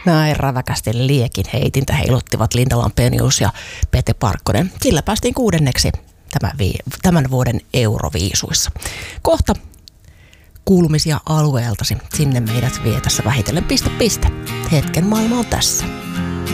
Näin räväkästi liekin heitintä heiluttivat Linda Lampenius ja Pete Parkkonen. Sillä päästiin 6. tämän vuoden Euroviisuissa. Kohta kuulumisia alueeltasi. Sinne meidät vie tässä vähitellen piste. Hetken maailma on tässä.